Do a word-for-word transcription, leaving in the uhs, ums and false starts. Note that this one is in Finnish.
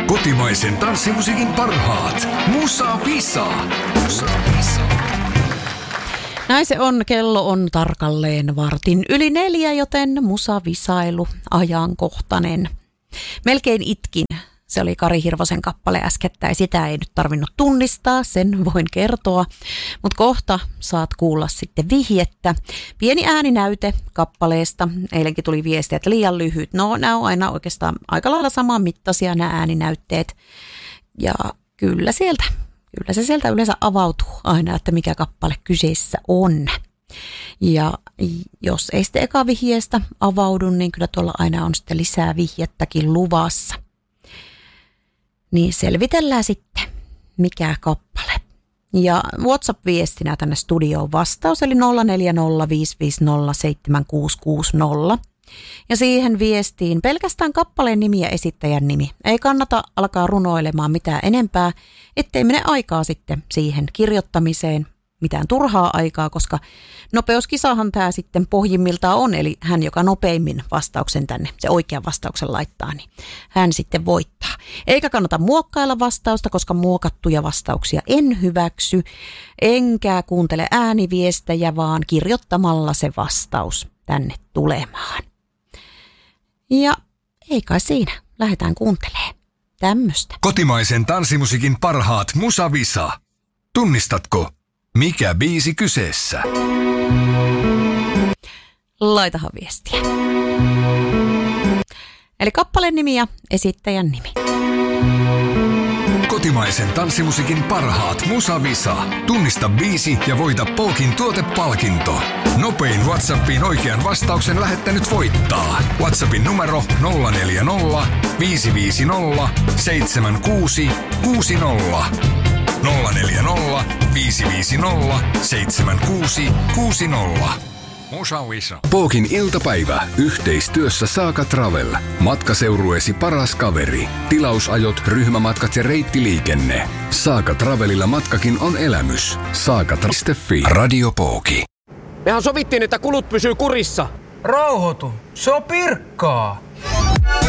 Kotimaisen tanssimusiikin parhaat. Musa Visa. Musa Visa. Näin se on. Kello on tarkalleen vartin yli neljä, joten musavisailu ajankohtainen. Melkein itkin. Se oli Kari Hirvosen kappale äskettäin. Sitä ei nyt tarvinnut tunnistaa, sen voin kertoa. Mutta kohta saat kuulla sitten vihjettä. Pieni ääninäyte kappaleesta. Eilenkin tuli viesti, että liian lyhyt. No, nämä on aina oikeastaan aika lailla saman mittaisia nämä ääninäytteet. Ja kyllä sieltä, kyllä se sieltä yleensä avautuu aina, että mikä kappale kyseessä on. Ja jos ei sitten eka vihjeestä avaudu, niin kyllä tuolla aina on sitten lisää vihjettäkin luvassa. Niin selvitellään sitten, mikä kappale. Ja WhatsApp-viestinä tänne studioon vastaus, eli nolla neljä nolla viisi viisi nolla seitsemän kuusi kuusi nolla. Ja siihen viestiin pelkästään kappaleen nimi ja esittäjän nimi. Ei kannata alkaa runoilemaan mitään enempää, ettei mene aikaa sitten siihen kirjoittamiseen, mitään turhaa aikaa, koska nopeuskisahan tämä sitten pohjimmiltaan on, eli hän, joka nopeimmin vastauksen tänne, se oikean vastauksen laittaa, niin hän sitten voittaa. Eikä kannata muokkailla vastausta, koska muokattuja vastauksia en hyväksy, enkä kuuntele ääniviestejä, vaan kirjoittamalla se vastaus tänne tulemaan. Ja ei kai siinä, lähdetään kuuntelemaan tämmöistä. Kotimaisen tanssimusiikin parhaat Musa Visa. Tunnistatko? Mikä biisi kyseessä? Laitahan viestiä. Eli kappaleen nimi ja esittäjän nimi. Kotimaisen tanssimusiikin parhaat Musa Visa. Tunnista biisi ja voita Polkin tuotepalkinto. Nopein WhatsAppiin oikean vastauksen lähettänyt voittaa. WhatsAppin numero nolla neljä nolla viisi viisi nolla seitsemän kuusi kuusi nolla. nolla neljä nolla viisi viisi nolla seitsemän kuusi kuusi nolla. Musa Visa. Pookin iltapäivä yhteistyössä Saaka Travel. Matkaseurueesi paras kaveri. Tilausajot, ryhmämatkat ja reittiliikenne. Saaka Travelilla matkakin on elämys. saaka piste fi. Radio Pooki. Mehän sovittiin, että kulut pysyy kurissa. Rauhoitu, se on Pirkkaa.